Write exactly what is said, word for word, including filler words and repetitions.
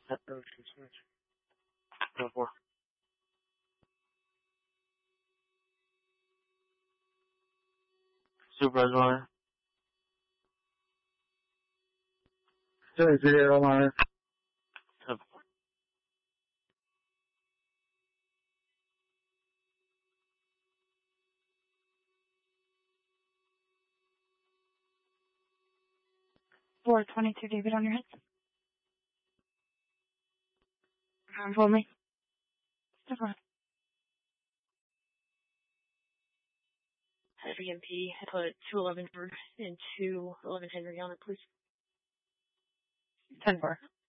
Go for. Supervisor line. Sorry, video line. four twenty-two, David, on your head. Arm for me. Step around. Heavy M P, put two eleven and two eleven Henry on it, please. ten four.